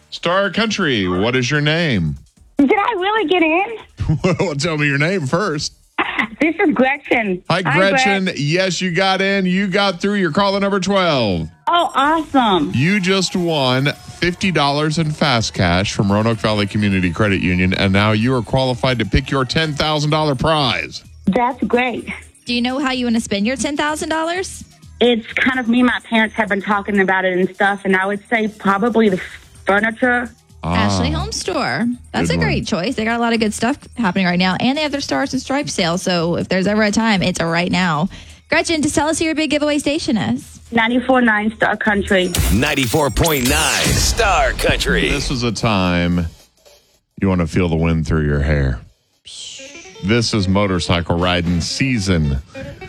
Star Country, what is your name? Did I really get in? Well, tell me your name first. This is Gretchen. Hi, Gretchen. Gret. Yes, you got in. You got through. You're caller number 12. Oh, awesome. You just won $50 in fast cash from Roanoke Valley Community Credit Union, and now you are qualified to pick your $10,000 prize. That's great. Do you know how you want to spend your $10,000? It's kind of me. My parents have been talking about it and stuff, and I would say probably the furniture. Ashley Home Store. That's Good a great choice. They got a lot of good stuff happening right now, and they have their Stars and Stripes sale. So if there's ever a time, it's a right now. Gretchen, just tell us who your big giveaway station is. 94.9 Star Country. 94.9 Star Country. This is a time you want to feel the wind through your hair. This is motorcycle riding season.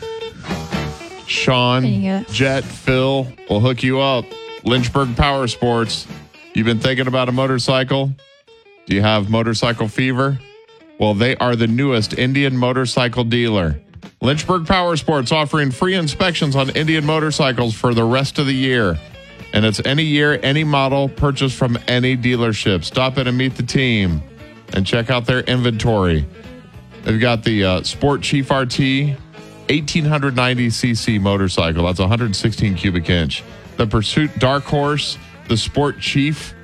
Sean, Jet, Phil will hook you up. Lynchburg Power Sports. You've been thinking about a motorcycle? Do you have motorcycle fever? Well, they are the newest Indian motorcycle dealer. Lynchburg Power Sports offering free inspections on Indian motorcycles for the rest of the year. And it's any year, any model, purchased from any dealership. Stop in and meet the team and check out their inventory. They've got the Sport Chief RT 1890cc motorcycle. That's 116 cubic inch. The Pursuit Dark Horse, the Sport Chief